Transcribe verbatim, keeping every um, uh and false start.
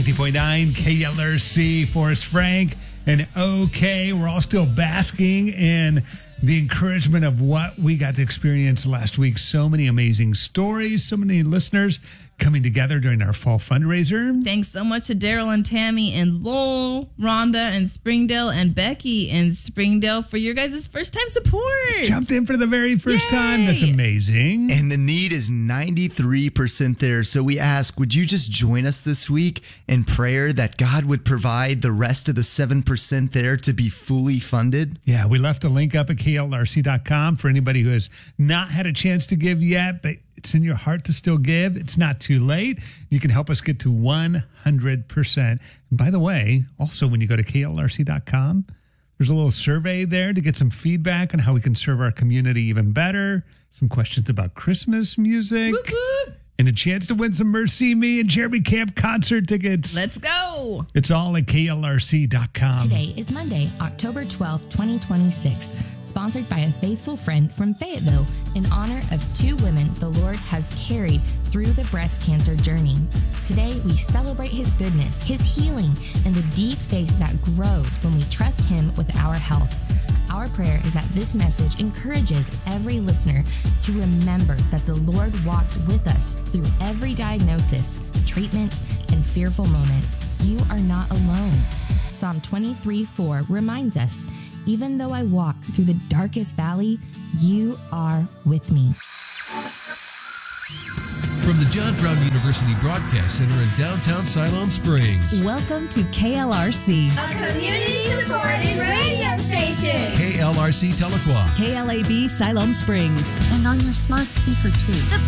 ninety point nine K L R C, Forrest Frank, and OK. We're all still basking in the encouragement of what we got to experience last week. So many amazing stories, so many listeners coming together during our fall fundraiser. Thanks so much to Daryl and Tammy and Lowell, Rhonda and Springdale, and Becky and Springdale for your guys' first time support. Jumped in for the very first Yay. time. That's amazing. And the need is ninety-three percent there. So we ask, would you just join us this week in prayer that God would provide the rest of the seven percent there to be fully funded? Yeah, we left a link up at K L R C dot com for anybody who has not had a chance to give yet, but it's in your heart to still give. It's not too late. You can help us get to one hundred percent. And by the way, also when you go to K L R C dot com, there's a little survey there to get some feedback on how we can serve our community even better. Some questions about Christmas music. Whoop, whoop. And a chance to win some Mercy Me and Jeremy Camp concert tickets. Let's go. It's all at K L R C dot com. Today is Monday, October twelfth, twenty twenty-six, sponsored by a faithful friend from Fayetteville in honor of two women the Lord has carried through the breast cancer journey. Today, we celebrate His goodness, His healing, and the deep faith that grows when we trust Him with our health. Our prayer is that this message encourages every listener to remember that the Lord walks with us through every diagnosis, treatment, and fearful moment. You are not alone. Psalm twenty-three four reminds us, even though I walk through the darkest valley, you are with me. From the John Brown University Broadcast Center in downtown Siloam Springs. Welcome to K L R C, a community-supported radio station. K L R C Telequad. K L A B Siloam Springs. And on your smart speaker, too. The